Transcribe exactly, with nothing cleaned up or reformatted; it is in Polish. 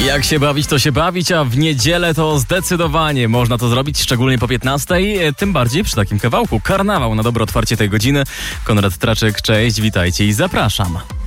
Jak się bawić, to się bawić, a w niedzielę to zdecydowanie można to zrobić, szczególnie po piętnastej, tym bardziej przy takim kawałku. Karnawał na dobre otwarcie tej godziny. Konrad Traczyk, cześć, witajcie i zapraszam.